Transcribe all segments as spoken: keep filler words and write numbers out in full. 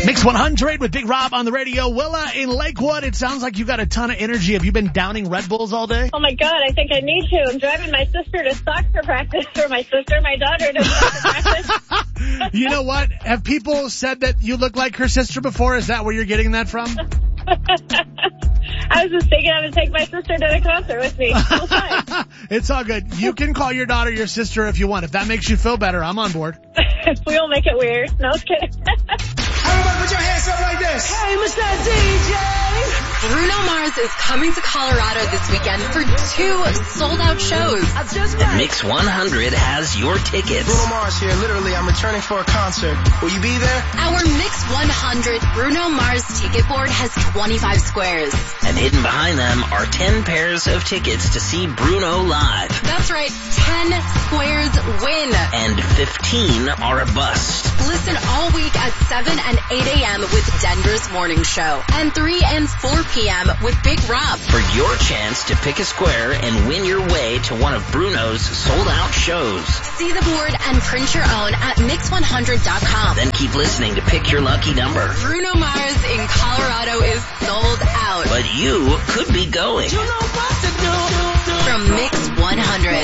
Mix one hundred with Big Rob on the radio. Willa in Lakewood, it sounds like you got a ton of energy. Have you been downing Red Bulls all day? Oh, my God, I think I need to. I'm driving my sister to soccer practice for my sister, my daughter to soccer practice. You know what? Have people said that you look like her sister before? Is that where you're getting that from? I was just thinking I would take my sister to the concert with me. It's all good. You can call your daughter your sister if you want. If that makes you feel better, I'm on board. We won't make it weird. No, just kidding. Everybody put your hands up like this. Hey, Mister D J. Bruno Mars is coming to Colorado this weekend for two sold-out shows. And Mix one hundred has your tickets. Bruno Mars here. Literally, I'm returning for a concert. Will you be there? Our Mix one hundred Bruno Mars ticket board has twenty-five squares. And hidden behind them are ten pairs of tickets to see Bruno live. That's right, ten squares win. And fifteen are a bust. Listen all week at seven and eight a.m. with Denver's Morning Show. And three and four p.m. with Big Rob. For your chance to pick a square and win your way to one of Bruno's sold-out shows. See the board and print your own at mix one hundred dot com. Then keep listening to pick your lucky number. Bruno Mars in Colorado is sold out. But you could be going. You know what to do. From Mix one hundred.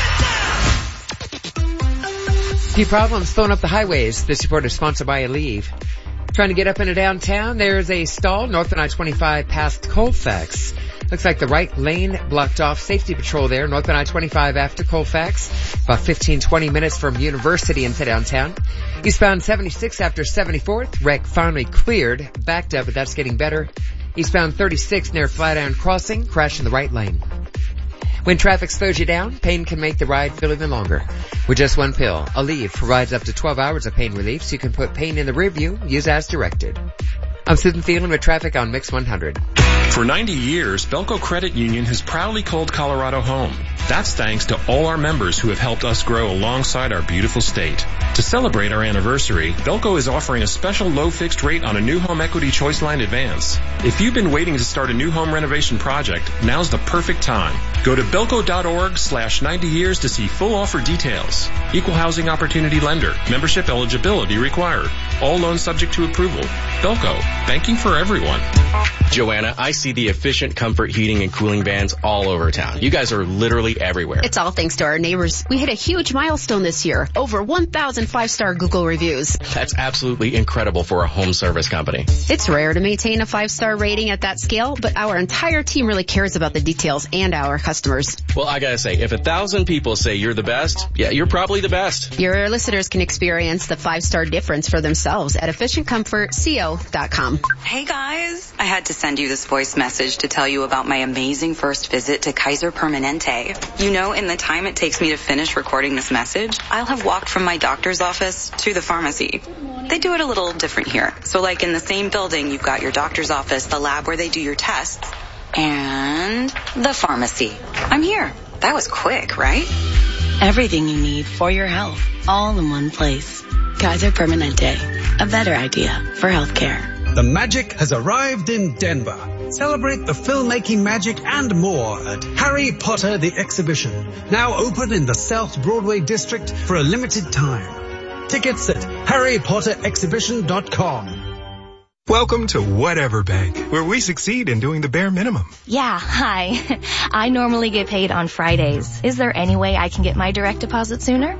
Few problems filling up the highways. This report is sponsored by Aleve. Trying to get up into downtown, there's a stall north of I twenty-five past Colfax. Looks like the right lane blocked off. Safety patrol there, north of I twenty-five after Colfax. About fifteen, twenty minutes from University into downtown. Eastbound seventy-six after seventy-fourth. Wreck finally cleared. Backed up, but that's getting better. Eastbound thirty-six near Flatiron Crossing. Crash in the right lane. When traffic slows you down, pain can make the ride feel even longer. With just one pill, Aleve provides up to twelve hours of pain relief so you can put pain in the rear view, use as directed. I'm Susan Thielen with traffic on Mix one hundred. For ninety years, Belco Credit Union has proudly called Colorado home. That's thanks to all our members who have helped us grow alongside our beautiful state. To celebrate our anniversary, Belco is offering a special low fixed rate on a new home equity choice line advance. If you've been waiting to start a new home renovation project, now's the perfect time. Go to belco.org slash 90 years to see full offer details. Equal housing opportunity lender. Membership eligibility required. All loans subject to approval. Belco, banking for everyone. Joanna, I see the efficient comfort heating and cooling vans all over town. You guys are literally everywhere. It's all thanks to our neighbors. We hit a huge milestone this year. Over one thousand five-star Google reviews. That's absolutely incredible for a home service company. It's rare to maintain a five-star rating at that scale, but our entire team really cares about the details and our customers. Well, I gotta say, if a thousand people say you're the best, yeah, you're probably the best. Your listeners can experience the five-star difference for themselves at efficient comfort co dot com. Hey guys, I had to send you this voice message to tell you about my amazing first visit to Kaiser Permanente. You know, in the time it takes me to finish recording this message, I'll have walked from my doctor's office to the pharmacy. They do it a little different here. So like in the same building, you've got your doctor's office, the lab where they do your tests, and the pharmacy. I'm here. That was quick, right? Everything you need for your health, all in one place. Kaiser Permanente, a better idea for healthcare. The magic has arrived in Denver. Celebrate the filmmaking magic and more at Harry Potter the Exhibition, now open in the South Broadway district for a limited time. Tickets at harry potter exhibition dot com. Welcome to Whatever Bank, where we succeed in doing the bare minimum. Yeah, hi. I normally get paid on Fridays. Is there any way I can get my direct deposit sooner?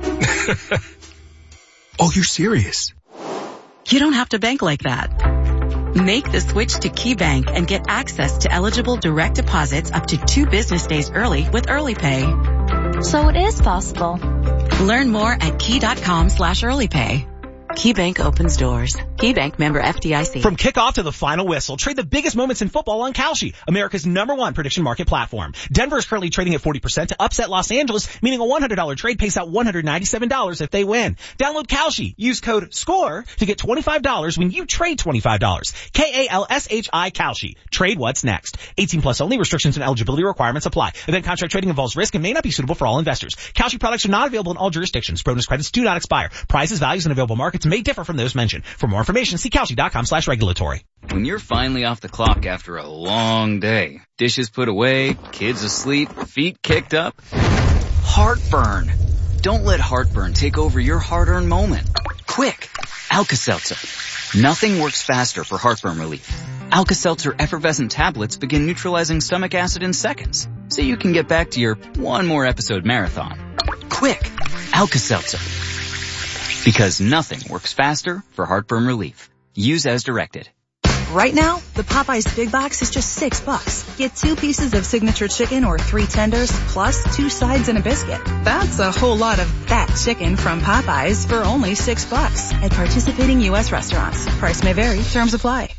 Oh, you're serious? You don't have to bank like that. Make the switch to KeyBank and get access to eligible direct deposits up to two business days early with Early Pay. So it is possible. Learn more at key.com slash early pay. KeyBank opens doors. KeyBank member F D I C. From kickoff to the final whistle, trade the biggest moments in football on Kalshi, America's number one prediction market platform. Denver is currently trading at forty percent to upset Los Angeles, meaning a one hundred dollars trade pays out one hundred ninety-seven dollars if they win. Download Kalshi. Use code SCORE to get twenty-five dollars when you trade twenty-five dollars. K A L S H I Kalshi. Trade what's next. eighteen plus only. Restrictions and eligibility requirements apply. Event contract trading involves risk and may not be suitable for all investors. Kalshi products are not available in all jurisdictions. Bonus credits do not expire. Prices, values, and available markets may differ from those mentioned. For more information, see Kalshi.com slash regulatory. When you're finally off the clock after a long day, dishes put away, kids asleep, feet kicked up, heartburn. Don't let heartburn take over your hard-earned moment. Quick, Alka-Seltzer. Nothing works faster for heartburn relief. Alka-Seltzer effervescent tablets begin neutralizing stomach acid in seconds, so you can get back to your one more episode marathon. Quick, Alka-Seltzer. Because nothing works faster for heartburn relief. Use as directed. Right now, the Popeyes Big Box is just six bucks. Get two pieces of signature chicken or three tenders, plus two sides and a biscuit. That's a whole lot of that chicken from Popeyes for only six bucks at participating U S restaurants. Price may vary. Terms apply.